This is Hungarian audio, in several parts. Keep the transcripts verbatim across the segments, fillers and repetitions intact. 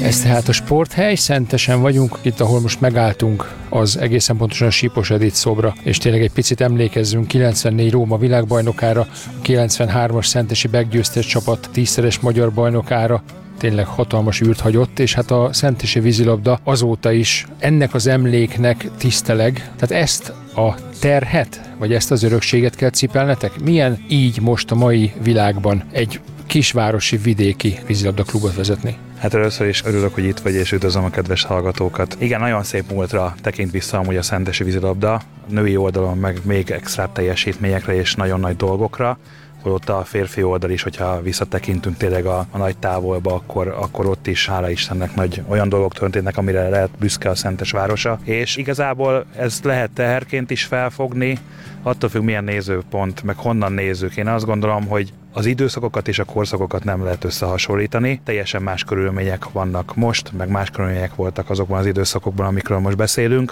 Ez tehát a sporthely, Szentesen vagyunk, itt ahol most megálltunk, az egészen pontosan a Sipos Edith szobra, és tényleg egy picit emlékezzünk kilencvennégy Róma világbajnokára, a kilencvenhármas szentesi meggyőztes csapat tízszeres magyar bajnokára, tényleg hatalmas űrt hagyott, és hát a szentesi vízilabda azóta is ennek az emléknek tiszteleg. Tehát ezt a terhet, vagy ezt az örökséget kell cipelnetek? Milyen így most a mai világban egy kisvárosi, vidéki vízilabdaklubot vezetni? Hát először is örülök, hogy itt vagy, és üdvözlöm a kedves hallgatókat. Igen, nagyon szép múltra tekint vissza amúgy a szentesi vízilabda, női oldalon meg még extra teljesítményekre és nagyon nagy dolgokra, holott a férfi oldal is, hogyha visszatekintünk tényleg a, a nagy távolba, akkor, akkor ott is, hála Istennek, nagy olyan dolgok történnek, amire lehet büszke a Szentes városa. És igazából ezt lehet teherként is felfogni, attól függ, milyen nézőpont, meg honnan nézzük. Én azt gondolom, hogy az időszakokat és a korszakokat nem lehet összehasonlítani. Teljesen más körülmények vannak most, meg más körülmények voltak azokban az időszakokban, amikről most beszélünk,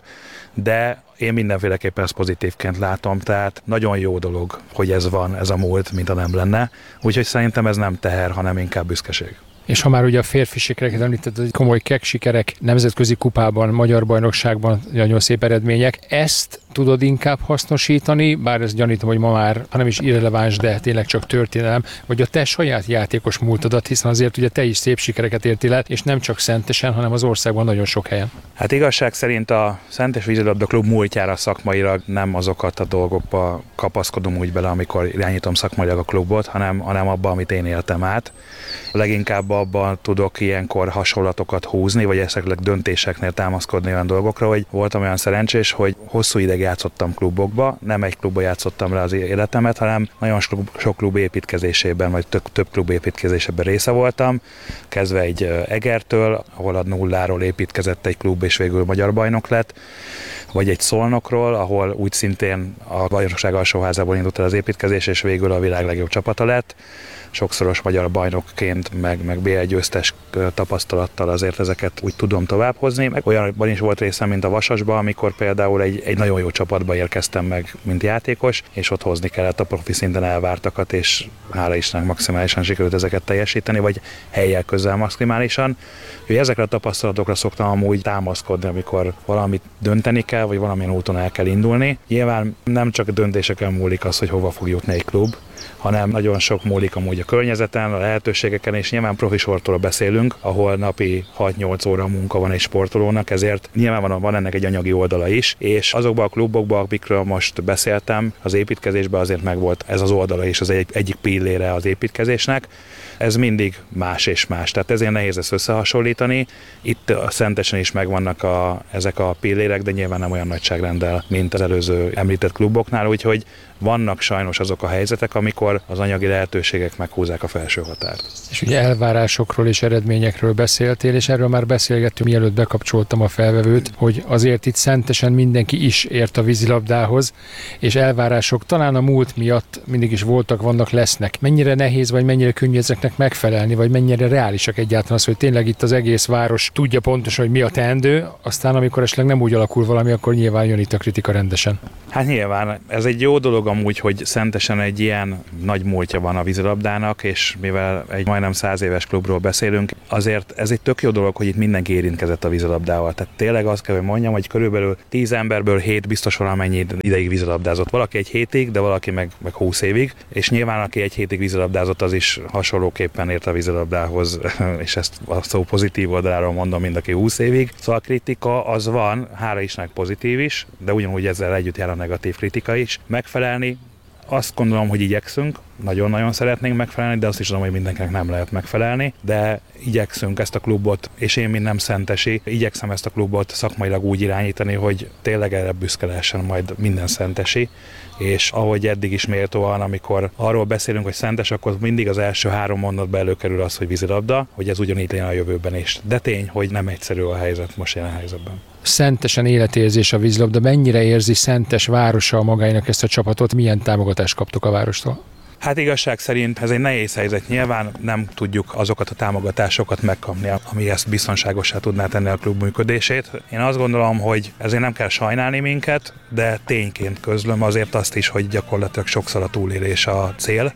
de én mindenféleképpen ezt pozitívként látom, tehát nagyon jó dolog, hogy ez van, ez a múlt, mint a nem lenne. Úgyhogy szerintem ez nem teher, hanem inkább büszkeség. És ha már ugye a férfi sikereket említett, komoly kek sikerek, nemzetközi kupában, magyar bajnokságban nagyon szép eredmények, ezt tudod inkább hasznosítani, bár ez gyanítom, hogy ma már, ha nem is irreleváns, de tényleg csak történelem, vagy a te saját játékos múltadat, hiszen azért ugye te is szép sikereket értél el, és nem csak Szentesen, hanem az országban nagyon sok helyen. Hát igazság szerint a Szentes Vízilabda Klub múltjára szakmailag nem azokat a dolgokba kapaszkodom úgy bele, amikor irányítom szakmailag a klubot, hanem, hanem abba, amit én éltem át. Leginkább abban tudok ilyenkor hasonlatokat húzni, vagy esetleg döntéseknél támaszkodni olyan dolgokra, hogy voltam olyan szerencsés, hogy hosszú ideig játszottam klubokba, nem egy klubba játszottam le az életemet, hanem nagyon sok klub építkezésében, vagy több, több klub építkezésében része voltam, kezdve egy Egertől, ahol a nulláról építkezett egy klub, és végül magyar bajnok lett, vagy egy Szolnokról, ahol úgy szintén a bajnokság alsóházából indult el az építkezés, és végül a világ legjobb csapata lett. Sokszoros magyar bajnokként, meg, meg bé el győztes tapasztalattal azért ezeket úgy tudom továbbhozni. Meg olyanban is volt részem, mint a Vasasban, amikor például egy, egy nagyon jó csapatba érkeztem meg, mint játékos, és ott hozni kellett a profi szinten elvártakat, és hála Istennek maximálisan sikerült ezeket teljesíteni, vagy helyjel közel maximálisan. Úgyhogy ezekre a tapasztalatokra szoktam amúgy támaszkodni, amikor valamit dönteni kell, vagy valamilyen úton el kell indulni. Nyilván nem csak a döntéseken múlik az, hogy hova fog jutni egy klub, hanem nagyon sok múlik amúgy a környezeten, a lehetőségeken, és nyilván profi sportról beszélünk, ahol napi hat-nyolc óra munka van egy sportolónak, ezért nyilván van ennek egy anyagi oldala is, és azokban a klubokban, amikről most beszéltem, az építkezésben azért megvolt ez az oldala is, az egy, egyik pillére az építkezésnek. Ez mindig más és más, tehát ezért nehéz ezt összehasonlítani. Itt a Szentesen is megvannak a, ezek a pillérek, de nyilván nem olyan nagyságrenddel, mint az előző említett kluboknál, úgyhogy vannak sajnos azok a helyzetek, amikor az anyagi lehetőségek meghúzzák a felső határt. És ugye elvárásokról és eredményekről beszéltél, és erről már beszélgettünk, mielőtt bekapcsoltam a felvevőt, hogy azért itt Szentesen mindenki is ért a vízilabdához, és elvárások talán a múlt miatt mindig is voltak, vannak, lesznek. Mennyire nehéz, vagy mennyire könnyű ezeknek megfelelni, vagy mennyire reálisak egyáltalán az, hogy tényleg itt az egész város tudja pontosan, hogy mi a teendő, aztán amikor esetleg nem úgy alakul valami, akkor nyilván jön itt a kritika rendesen. Hát nyilván, ez egy jó dolog amúgy, hogy Szentesen egy ilyen nagy múltja van a vízilabdának, és mivel egy majdnem száz éves klubról beszélünk, azért ez egy tök jó dolog, hogy itt mindenki érintkezett a vízilabdával. Tehát tényleg azt kell, hogy mondjam, hogy körülbelül tíz emberből hét biztos valamennyi ideig vízilabdázott. Valaki egy hétig, de valaki meg, meg húsz évig, és nyilván aki egy hétig vízilabdázott, az is hasonlóképpen ért a vízilabdához, és ezt a szó pozitív oldaláról mondom, mint aki húsz évig. Szóval a kritika az van, hála Istennek pozitív is, de ugyanúgy ezzel együtt jár a negatív kritika is. Megfelelni, azt gondolom, hogy igyekszünk, nagyon-nagyon szeretnénk megfelelni, de azt is tudom, hogy mindenkinek nem lehet megfelelni, de igyekszünk ezt a klubot, és én, mint nem szentesi, igyekszem ezt a klubot szakmailag úgy irányítani, hogy tényleg erre büszke lehessen majd minden szentesi, és ahogy eddig is méltóan, amikor arról beszélünk, hogy Szentes, akkor mindig az első három mondatba előkerül az, hogy vízilabda, hogy ez ugyanígy legyen a jövőben is. De tény, hogy nem egyszerű a helyzet most jelen helyzetben. Szentesen életérzés a vízilabda. Mennyire érzi Szentes városa magának ezt a csapatot? Milyen támogatást kaptok a várostól? Hát igazság szerint ez egy nehéz helyzet. Nyilván nem tudjuk azokat a támogatásokat megkapni, ami ezt biztonságosá tudná tenni a klub működését. Én azt gondolom, hogy ezért nem kell sajnálni minket, de tényként közlöm azért azt is, hogy gyakorlatilag sokszor a túlélés a cél,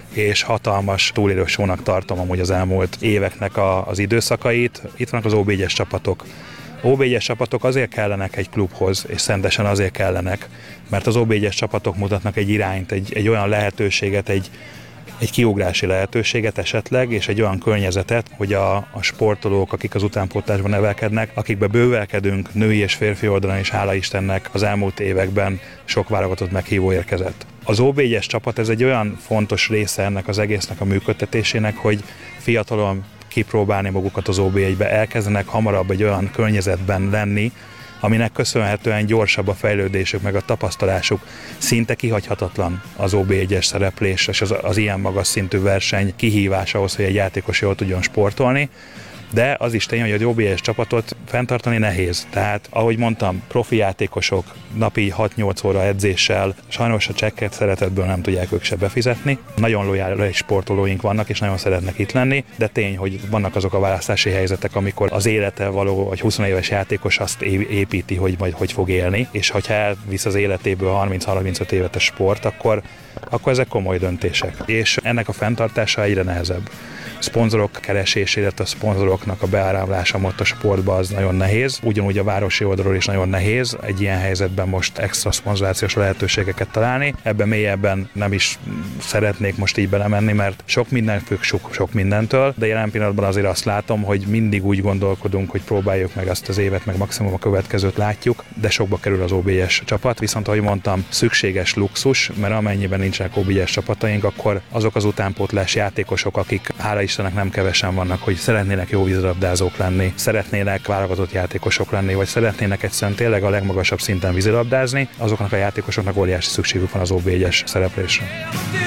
és hatalmas túlélősónak tartom amúgy az elmúlt éveknek a, az időszakait. Itt vannak az o bé egyes csapatok. o bé egyes csapatok azért kellenek egy klubhoz, és szentesen azért kellenek, mert az o bé egyes csapatok mutatnak egy irányt, egy, egy olyan lehetőséget, egy, egy kiugrási lehetőséget esetleg, és egy olyan környezetet, hogy a, a sportolók, akik az utánpótlásban nevelkednek, akikbe bővelkedünk női és férfi oldalon, és hála Istennek az elmúlt években sok válogatott meghívó érkezett. Az o bé egyes csapat ez egy olyan fontos része ennek az egésznek a működtetésének, hogy fiatalon kipróbálni magukat az o bé egybe, elkezdenek hamarabb egy olyan környezetben lenni, aminek köszönhetően gyorsabb a fejlődésük, meg a tapasztalásuk. Szinte kihagyhatatlan az o bé egyes szereplés, és az, az ilyen magas szintű verseny kihívás ahhoz, hogy egy játékos jól tudjon sportolni. De az is tény, hogy egy o bé egyes csapatot fenntartani nehéz. Tehát, ahogy mondtam, profi játékosok napi hat-nyolc óra edzéssel, sajnos a csekket szeretetből nem tudják ők se befizetni. Nagyon lojális sportolóink vannak, és nagyon szeretnek itt lenni, de tény, hogy vannak azok a választási helyzetek, amikor az élete való, vagy húsz éves játékos azt építi, hogy majd hogy fog élni, és ha elvisz az életéből harminc-harmincöt éves sport, akkor, akkor ezek komoly döntések. És ennek a fenntartása egyre nehezebb. Szponzorok keresésére, a szponzoroknak a beáramlása ott a sportba az nagyon nehéz. Ugyanúgy a városi oldalról is nagyon nehéz egy ilyen helyzetben most extra szponzorációs lehetőségeket találni. Ebben mélyebben nem is szeretnék most így belemenni, mert sok minden függ sok, sok mindentől, de jelen pillanatban azért azt látom, hogy mindig úgy gondolkodunk, hogy próbáljuk meg azt az évet, meg maximum a következőt látjuk, de sokba kerül az o bé egyes csapat, viszont ahogy mondtam, szükséges luxus, mert amennyiben nincsenek o bé egyes csapataink, akkor azok az utánpótlás játékosok, akik hála Istennek nem kevesen vannak, hogy szeretnének jó vízilabdázók lenni, szeretnének válogatott játékosok lenni, vagy szeretnének egyszerűen tényleg a legmagasabb szinten vízilabdázni, azoknak a játékosoknak óriási szükségük van az o bé egyes szereplésre.